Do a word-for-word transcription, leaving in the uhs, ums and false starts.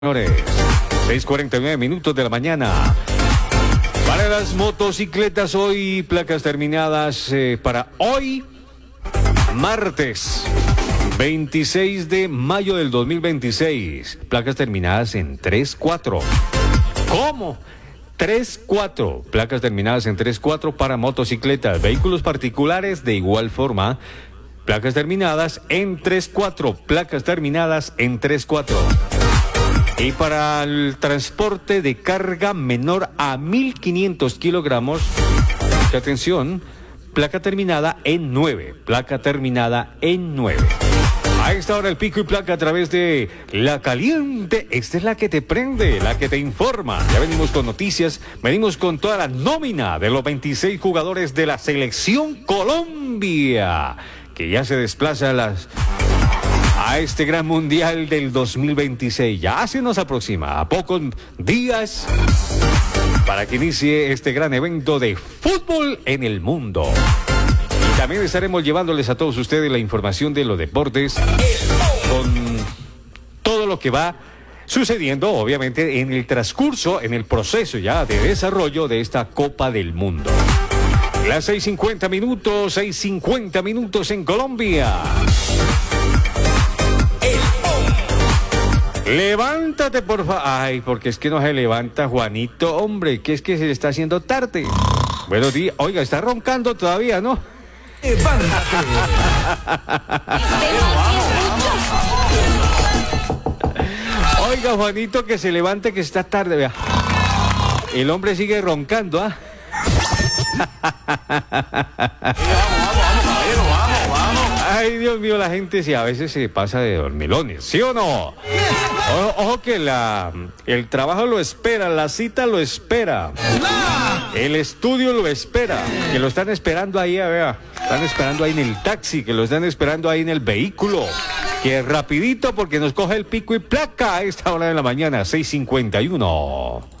Señores, seis cuarenta y nueve minutos de la mañana. Para las motocicletas hoy, placas terminadas eh, para hoy, martes veintiséis de mayo del dos mil veintiséis. Placas terminadas en tres cuatro. ¿Cómo? tres cuatro. Placas terminadas en tres cuatro para motocicletas. Vehículos particulares de igual forma. Placas terminadas en tres cuatro. Placas terminadas en tres cuatro. Y para el transporte de carga menor a mil quinientos kilogramos, atención, placa terminada en nueve, placa terminada en nueve. A esta hora el pico y placa a través de La Caliente. Esta es la que te prende, la que te informa. Ya venimos con noticias, venimos con toda la nómina de los veintiséis jugadores de la Selección Colombia, que ya se desplaza a las... a este gran mundial del dos mil veintiséis. Ya se nos aproxima a pocos días para que inicie este gran evento de fútbol en el mundo. Y también estaremos llevándoles a todos ustedes la información de los deportes con todo lo que va sucediendo, obviamente, en el transcurso, en el proceso ya de desarrollo de esta Copa del Mundo. Las seis cincuenta minutos, seis cincuenta minutos en Colombia. Levántate, por favor. Ay, porque es que no se levanta Juanito, hombre, que es que se le está haciendo tarde. Buenos días. Oiga, está roncando todavía, ¿no? Levántate. Oiga, Juanito, que se levante, que está tarde, vea. El hombre sigue roncando, ¿ah? Ay, Dios mío, la gente sí, a veces se pasa de dormilones, ¿sí o no? Ojo, ojo que la, el trabajo lo espera, la cita lo espera, el estudio lo espera, que lo están esperando ahí, vea, están esperando ahí en el taxi, que lo están esperando ahí en el vehículo, que rapidito porque nos coge el pico y placa a esta hora de la mañana, seis cincuenta y uno.